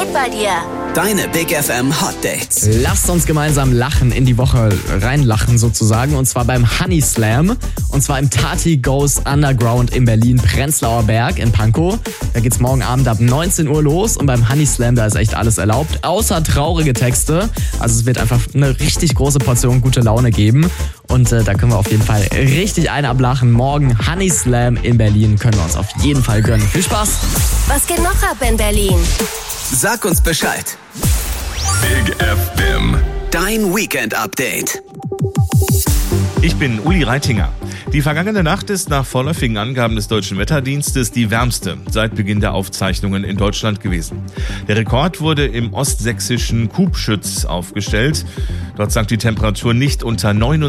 geht bei dir? Deine Big FM Hot Dates. Lasst uns gemeinsam lachen, in die Woche reinlachen sozusagen, und zwar beim Honey Slam, und zwar im Tati Goes Underground in Berlin, Prenzlauer Berg in Pankow. Da geht's morgen Abend ab 19 Uhr los, und beim Honey Slam, da ist echt alles erlaubt, außer traurige Texte. Also es wird einfach eine richtig große Portion gute Laune geben, und da können wir auf jeden Fall richtig einen ablachen. Morgen Honey Slam in Berlin, können wir uns auf jeden Fall gönnen. Viel Spaß! Was geht noch ab in Berlin? Sag uns Bescheid. Big FM. Dein Weekend-Update. Ich bin Uli Reitinger. Die vergangene Nacht ist nach vorläufigen Angaben des Deutschen Wetterdienstes die wärmste seit Beginn der Aufzeichnungen in Deutschland gewesen. Der Rekord wurde im ostsächsischen Kubschütz aufgestellt. Dort sank die Temperatur nicht unter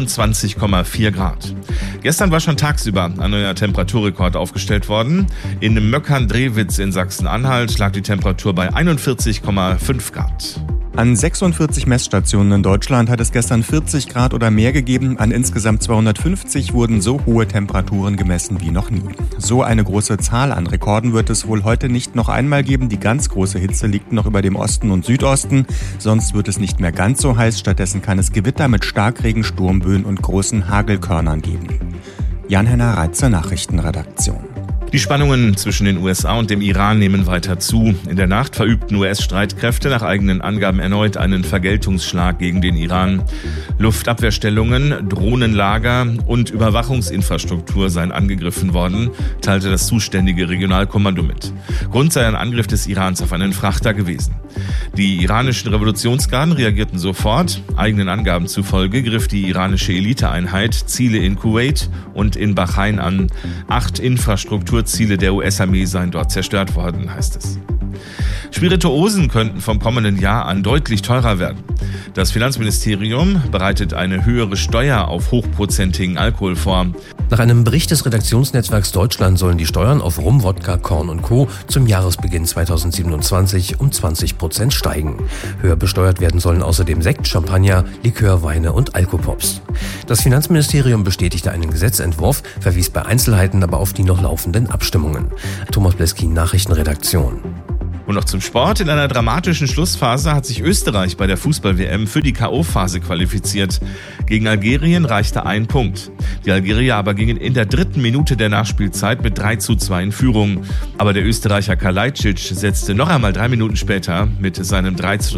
29,4 Grad. Gestern war schon tagsüber ein neuer Temperaturrekord aufgestellt worden. In Möckern-Drewitz in Sachsen-Anhalt lag die Temperatur bei 41,5 Grad. An 46 Messstationen in Deutschland hat es gestern 40 Grad oder mehr gegeben. An insgesamt 250 wurden so hohe Temperaturen gemessen wie noch nie. So eine große Zahl an Rekorden wird es wohl heute nicht noch einmal geben. Die ganz große Hitze liegt noch über dem Osten und Südosten. Sonst wird es nicht mehr ganz so heiß. Stattdessen kann es Gewitter mit Starkregen, Sturmböen und großen Hagelkörnern geben. Jan-Henner Reitzer, Nachrichtenredaktion. Die Spannungen zwischen den USA und dem Iran nehmen weiter zu. In der Nacht verübten US-Streitkräfte nach eigenen Angaben erneut einen Vergeltungsschlag gegen den Iran. Luftabwehrstellungen, Drohnenlager und Überwachungsinfrastruktur seien angegriffen worden, teilte das zuständige Regionalkommando mit. Grund sei ein Angriff des Irans auf einen Frachter gewesen. Die iranischen Revolutionsgarden reagierten sofort. Eigenen Angaben zufolge griff die iranische Eliteeinheit Ziele in Kuwait und in Bahrain an. 8 Infrastrukturziele der US-Armee seien dort zerstört worden, heißt es. Spirituosen könnten vom kommenden Jahr an deutlich teurer werden. Das Finanzministerium bereitet eine höhere Steuer auf hochprozentigen Alkohol vor. Nach einem Bericht des Redaktionsnetzwerks Deutschland sollen die Steuern auf Rum, Wodka, Korn und Co. zum Jahresbeginn 2027 um 20% steigen. Höher besteuert werden sollen außerdem Sekt, Champagner, Likör, Weine und Alkopops. Das Finanzministerium bestätigte einen Gesetzentwurf, verwies bei Einzelheiten aber auf die noch laufenden Abstimmungen. Thomas Bleskin, Nachrichtenredaktion. Und noch zum Sport. In einer dramatischen Schlussphase hat sich Österreich bei der Fußball-WM für die K.O.-Phase qualifiziert. Gegen Algerien reichte ein Punkt. Die Algerier aber gingen in der 3. Minute der Nachspielzeit mit 3:2 in Führung. Aber der Österreicher Kalajdzic setzte noch einmal 3 Minuten später mit seinem 3:1